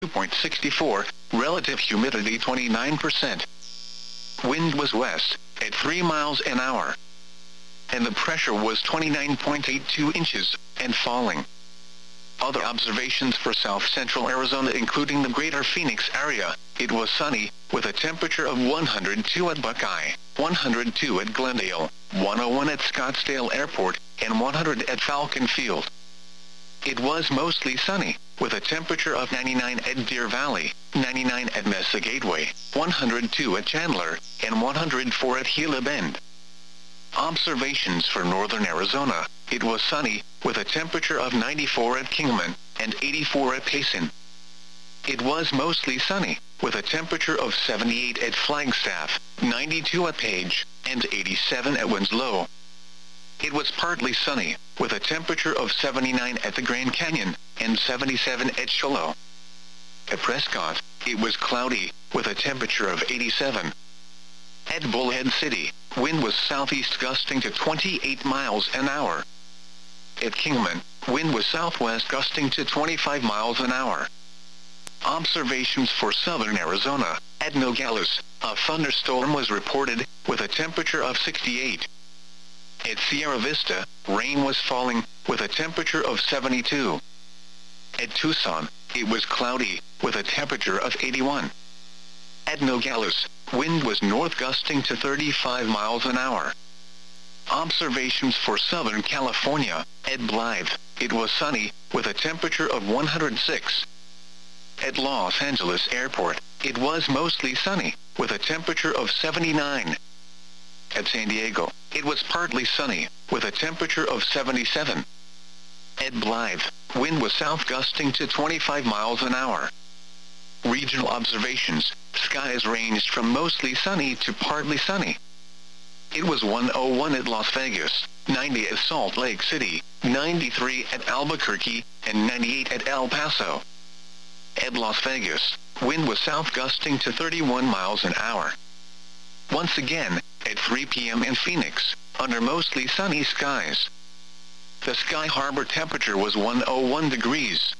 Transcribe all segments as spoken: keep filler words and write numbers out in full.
point six four, relative humidity twenty-nine percent. Wind was west, at three miles an hour. And the pressure was twenty-nine point eight two inches, and falling. Other observations for south-central Arizona including the greater Phoenix area, it was sunny, with a temperature of one hundred two at Buckeye, one hundred two at Glendale, one oh one at Scottsdale Airport, and one hundred at Falcon Field. It was mostly sunny, with a temperature of ninety-nine at Deer Valley, ninety-nine at Mesa Gateway, one hundred two at Chandler, and one hundred four at Gila Bend. Observations for northern Arizona, it was sunny, with a temperature of ninety-four at Kingman, and eighty-four at Payson. It was mostly sunny, with a temperature of seventy-eight at Flagstaff, ninety-two at Page, and eighty-seven at Winslow. It was partly sunny, with a temperature of seventy-nine at the Grand Canyon, and seventy-seven at Shiloh. At Prescott, it was cloudy, with a temperature of eighty-seven. At Bullhead City, wind was southeast gusting to twenty-eight miles an hour. At Kingman, wind was southwest gusting to twenty-five miles an hour. Observations for southern Arizona, at Nogales, a thunderstorm was reported, with a temperature of sixty-eight. At Sierra Vista, rain was falling, with a temperature of seventy-two. At Tucson, it was cloudy, with a temperature of eighty-one. At Nogales, wind was north gusting to thirty-five miles an hour. Observations for Southern California, at Blythe, it was sunny, with a temperature of one hundred six. At Los Angeles Airport, it was mostly sunny, with a temperature of seventy-nine. At San Diego, it was partly sunny, with a temperature of seventy-seven. At Blythe, wind was south gusting to twenty-five miles an hour. Regional observations, skies ranged from mostly sunny to partly sunny. It was one oh one at Las Vegas, ninety at Salt Lake City, ninety-three at Albuquerque, and ninety-eight at El Paso. At Las Vegas, wind was south gusting to thirty-one miles an hour. Once again, at three p m in Phoenix, under mostly sunny skies. The Sky Harbor temperature was one oh one degrees.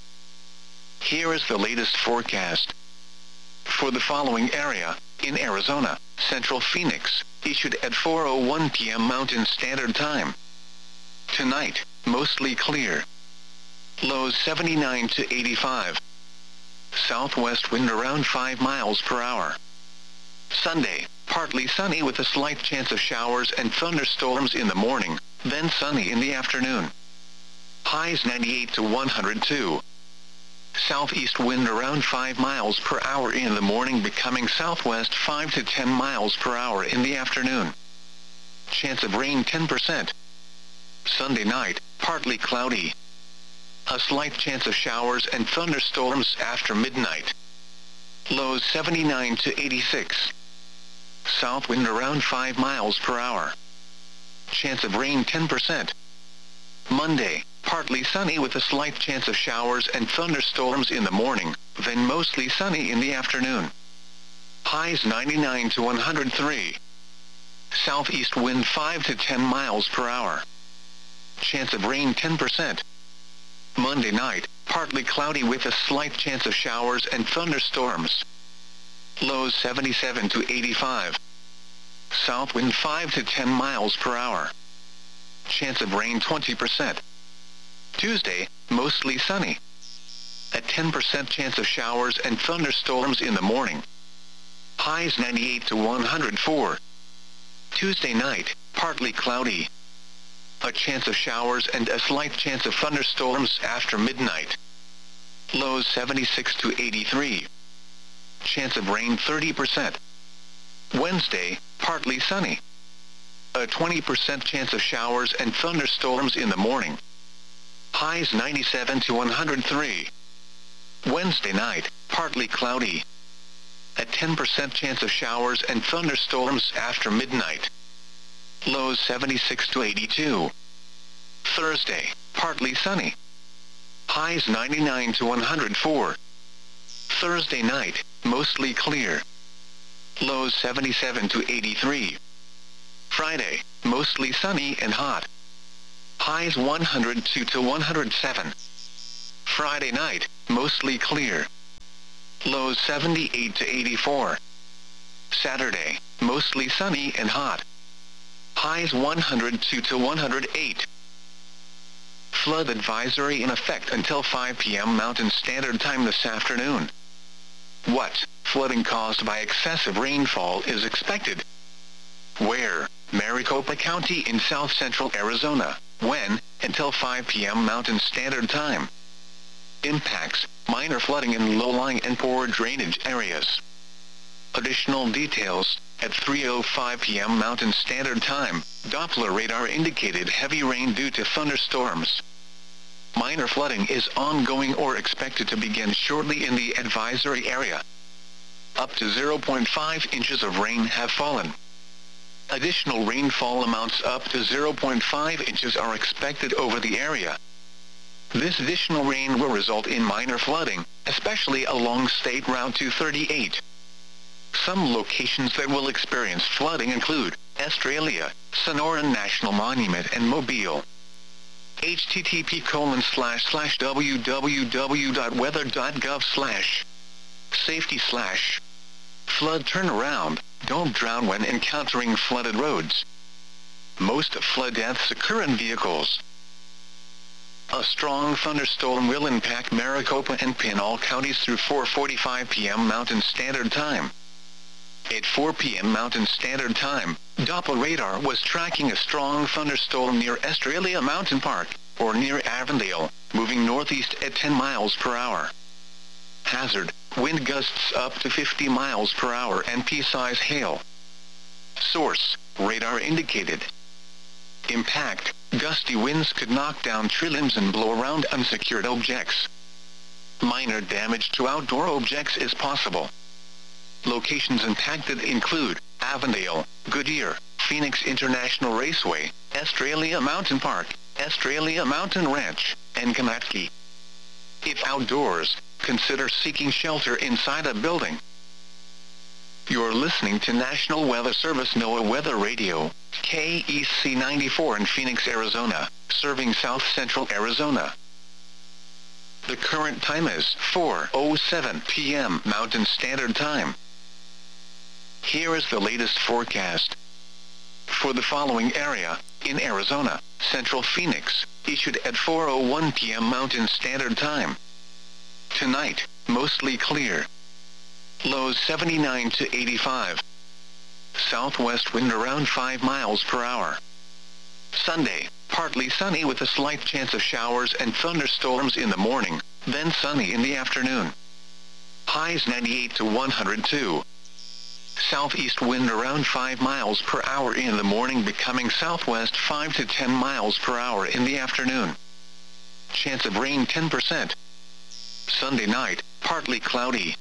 Here is the latest forecast. For the following area, in Arizona, Central Phoenix, issued at four oh one p m Mountain Standard Time. Tonight, mostly clear. Lows seventy-nine to eighty-five. Southwest wind around five miles per hour. Sunday, partly sunny with a slight chance of showers and thunderstorms in the morning, then sunny in the afternoon. Highs ninety-eight to one hundred two. Southeast wind around five miles per hour in the morning, becoming southwest five to ten miles per hour in the afternoon. Chance of rain ten percent. Sunday night, partly cloudy. A slight chance of showers and thunderstorms after midnight. Lows seventy-nine to eighty-six. South wind around five miles per hour. Chance of rain ten percent. Monday, partly sunny with a slight chance of showers and thunderstorms in the morning, then mostly sunny in the afternoon. Highs ninety-nine to one hundred three. Southeast wind five to ten miles per hour. Chance of rain ten percent. Monday night, partly cloudy with a slight chance of showers and thunderstorms. Lows seventy-seven to eighty-five. South wind five to ten miles per hour. Chance of rain twenty percent. Tuesday, mostly sunny. A ten percent chance of showers and thunderstorms in the morning. Highs ninety-eight to one hundred four. Tuesday night, partly cloudy. A chance of showers and a slight chance of thunderstorms after midnight. Lows seventy-six to eighty-three. Chance of rain thirty percent. Wednesday, partly sunny. A twenty percent chance of showers and thunderstorms in the morning. Highs ninety-seven to one hundred three. Wednesday night, partly cloudy. A ten percent chance of showers and thunderstorms after midnight. Lows seventy-six to eighty-two. Thursday, partly sunny. Highs ninety-nine to one hundred four. Thursday night, mostly clear. Lows seventy-seven to eighty-three. Friday, mostly sunny and hot. Highs one hundred two to one hundred seven. Friday night, mostly clear. Lows seventy-eight to eighty-four. Saturday, mostly sunny and hot. Highs one hundred two to one hundred eight. Flood advisory in effect until five p m Mountain Standard Time this afternoon. What flooding caused by excessive rainfall is expected? Where? Maricopa County in south central Arizona. When? Until five p m Mountain Standard Time. Impacts: minor flooding in low-lying and poor drainage areas. Additional details: at three oh five p m Mountain Standard Time, Doppler radar indicated heavy rain due to thunderstorms. Minor flooding is ongoing or expected to begin shortly in the advisory area. Up to zero point five inches of rain have fallen. Additional rainfall amounts up to zero point five inches are expected over the area. This additional rain will result in minor flooding, especially along State Route two thirty-eight. Some locations that will experience flooding include Estrella, Sonoran National Monument and Mobile. http colon slash slash www.weather.gov slash safety slash flood turnaround. Don't drown when encountering flooded roads. Most flood deaths occur in vehicles. A strong thunderstorm will impact Maricopa and Pinal counties through four forty-five p m Mountain Standard Time. At four p m Mountain Standard Time, Doppler radar was tracking a strong thunderstorm near Estrella Mountain Park, or near Avondale, moving northeast at ten miles per hour. Hazard: wind gusts up to fifty miles per hour and pea-size hail. Source: radar indicated. Impact: gusty winds could knock down tree limbs and blow around unsecured objects. Minor damage to outdoor objects is possible. Locations impacted include Avondale, Goodyear, Phoenix International Raceway, Estrella Mountain Park, Estrella Mountain Ranch, and Kamatki. If outdoors, consider seeking shelter inside a building. You're listening to National Weather Service NOAA Weather Radio, K E C ninety-four in Phoenix, Arizona, serving south central Arizona. The current time is four oh seven p m Mountain Standard Time. Here is the latest forecast. For the following area, in Arizona, Central Phoenix, issued at four oh one p m Mountain Standard Time. Tonight, mostly clear. Lows seventy-nine to eighty-five. Southwest wind around five miles per hour. Sunday, partly sunny with a slight chance of showers and thunderstorms in the morning, then sunny in the afternoon. Highs ninety-eight to one hundred two. Southeast wind around five miles per hour in the morning, becoming southwest five to ten miles per hour in the afternoon. Chance of rain ten percent. Sunday night, partly cloudy.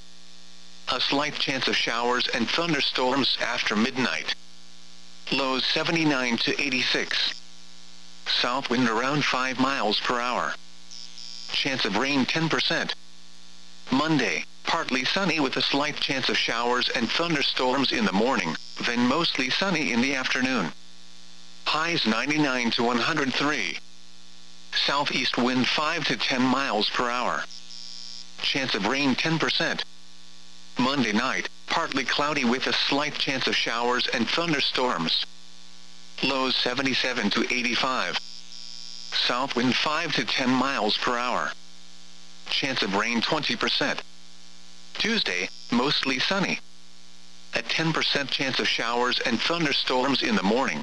A slight chance of showers and thunderstorms after midnight. Lows seventy-nine to eighty-six. South wind around five miles per hour. Chance of rain ten percent. Monday, partly sunny with a slight chance of showers and thunderstorms in the morning, then mostly sunny in the afternoon. Highs ninety-nine to one hundred three. Southeast wind five to ten miles per hour. Chance of rain ten percent. Monday night, partly cloudy with a slight chance of showers and thunderstorms. Lows seventy-seven to eighty-five. South wind five to ten miles per hour. Chance of rain twenty percent. Tuesday, mostly sunny. A ten percent chance of showers and thunderstorms in the morning.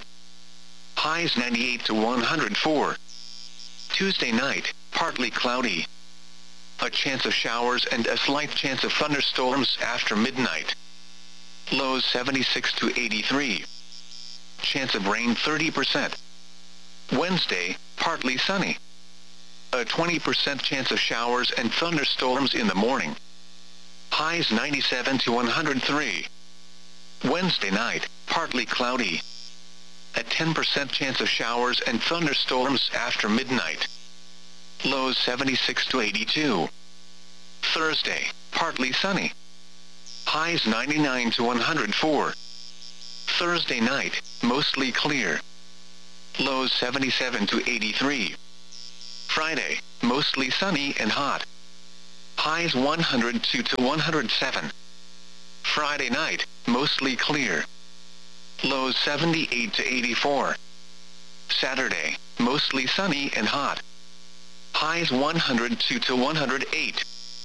Highs ninety-eight to one hundred four. Tuesday night, partly cloudy. A chance of showers and a slight chance of thunderstorms after midnight. Lows seventy-six to eighty-three. Chance of rain thirty percent. Wednesday, partly sunny. A twenty percent chance of showers and thunderstorms in the morning. Highs ninety-seven to one hundred three. Wednesday night, partly cloudy. A ten percent chance of showers and thunderstorms after midnight. Lows seventy-six to eighty-two. Thursday, partly sunny. Highs ninety-nine to one hundred four. Thursday night, mostly clear. Lows seventy-seven to eighty-three. Friday, mostly sunny and hot. Highs one hundred two to one hundred seven. Friday night, mostly clear. Lows seventy-eight to eighty-four. Saturday, mostly sunny and hot. Highs one hundred two to one hundred eight.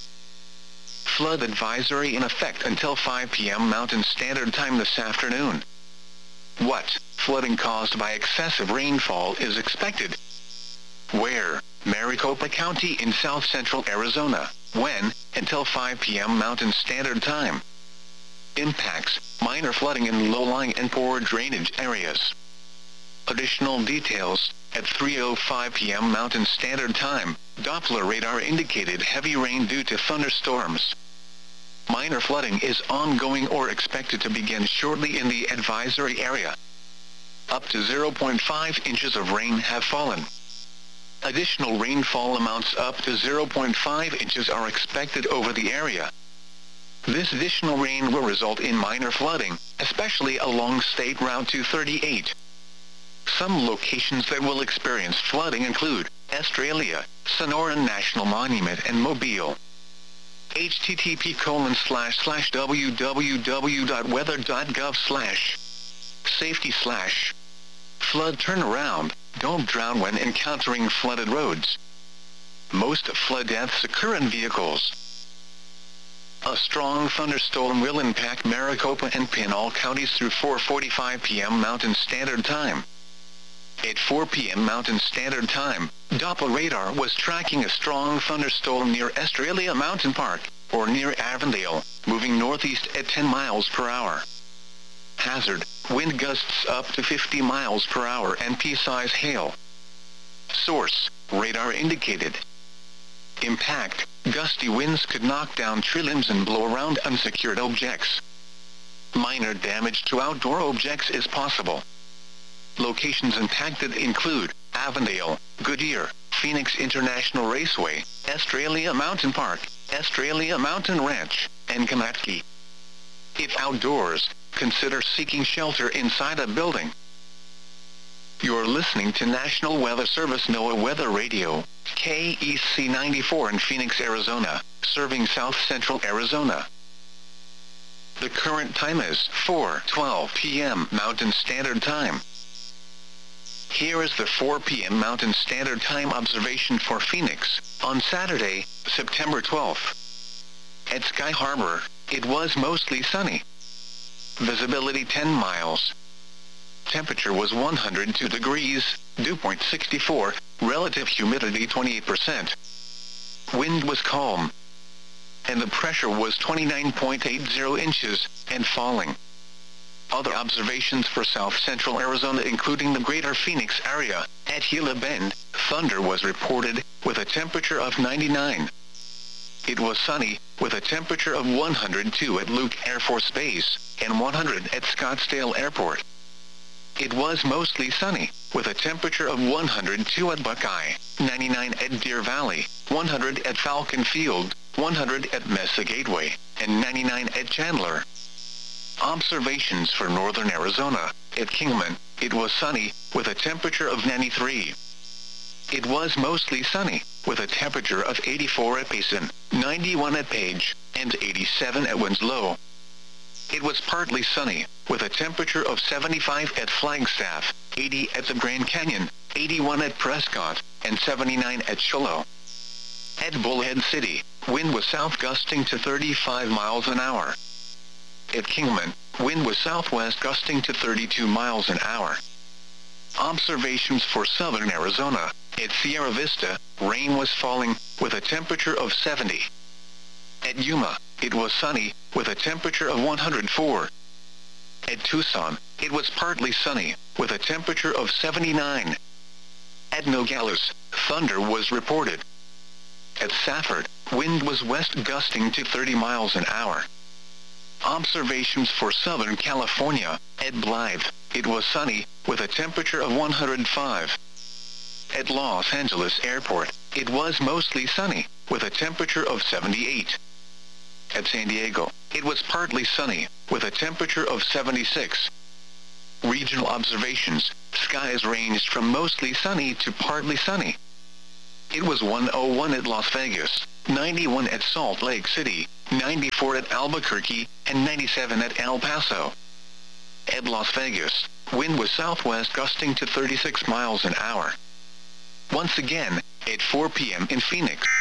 Flood advisory in effect until five p m Mountain Standard Time this afternoon. What flooding caused by excessive rainfall is expected? Where? Maricopa County in south central Arizona. When? Until five p m Mountain Standard Time. Impacts: minor flooding in low-lying and poor drainage areas. Additional details: at three oh five p m Mountain Standard Time, Doppler radar indicated heavy rain due to thunderstorms. Minor flooding is ongoing or expected to begin shortly in the advisory area. Up to zero point five inches of rain have fallen. Additional rainfall amounts up to zero point five inches are expected over the area. This additional rain will result in minor flooding, especially along State Route two thirty-eight. Some locations that will experience flooding include Estrella, Sonoran National Monument and Mobile. http colon slash slash www.weather.gov slash safety slash flood turnaround. Don't drown when encountering flooded roads. Most flood deaths occur in vehicles. A strong thunderstorm will impact Maricopa and Pinal counties through four forty-five p m Mountain Standard Time. At four p m Mountain Standard Time, Doppler radar was tracking a strong thunderstorm near Estrella Mountain Park, or near Avondale, moving northeast at ten miles per hour. Hazard: wind gusts up to fifty miles per hour and pea-size hail. Source: radar indicated. Impact: gusty winds could knock down tree limbs and blow around unsecured objects. Minor damage to outdoor objects is possible. Locations impacted include Avondale, Goodyear, Phoenix International Raceway, Estrella Mountain Park, Estrella Mountain Ranch, and Kamatki. If outdoors, consider seeking shelter inside a building. You're listening to National Weather Service NOAA Weather Radio, K E C ninety-four in Phoenix, Arizona, serving south central Arizona. The current time is four twelve p m Mountain Standard Time. Here is the four p m Mountain Standard Time observation for Phoenix, on Saturday, September twelfth. At Sky Harbor, it was mostly sunny. Visibility ten miles. Temperature was one hundred two degrees, dew point sixty-four, relative humidity twenty-eight percent. Wind was calm. And the pressure was twenty-nine point eight zero inches, and falling. Other observations for south central Arizona including the greater Phoenix area. At Gila Bend, thunder was reported, with a temperature of ninety-nine. It was sunny, with a temperature of one hundred two at Luke Air Force Base, and one hundred at Scottsdale Airport. It was mostly sunny, with a temperature of one hundred two at Buckeye, ninety-nine at Deer Valley, one hundred at Falcon Field, one hundred at Mesa Gateway, and ninety-nine at Chandler. Observations for northern Arizona. At Kingman, it was sunny, with a temperature of ninety-three. It was mostly sunny, with a temperature of eighty-four at Payson, ninety-one at Page, and eighty-seven at Winslow. It was partly sunny, with a temperature of seventy-five at Flagstaff, eighty at the Grand Canyon, eighty-one at Prescott, and seventy-nine at Shiloh. At Bullhead City, wind was south gusting to thirty-five miles an hour. At Kingman, wind was southwest gusting to thirty-two miles an hour. Observations for southern Arizona. At Sierra Vista, rain was falling, with a temperature of seventy. At Yuma, it was sunny, with a temperature of one hundred four. At Tucson, it was partly sunny, with a temperature of seventy-nine. At Nogales, thunder was reported. At Safford, wind was west gusting to thirty miles an hour. Observations for Southern California. At Blythe, it was sunny, with a temperature of one hundred five. At Los Angeles Airport, it was mostly sunny, with a temperature of seventy-eight. At San Diego, it was partly sunny, with a temperature of seventy-six. Regional observations. Skies ranged from mostly sunny to partly sunny. It was one oh one at Las Vegas, ninety-one at Salt Lake City, ninety-four at Albuquerque, and ninety-seven at El Paso. At Las Vegas, wind was southwest gusting to thirty-six miles an hour. Once again, at four p m in Phoenix,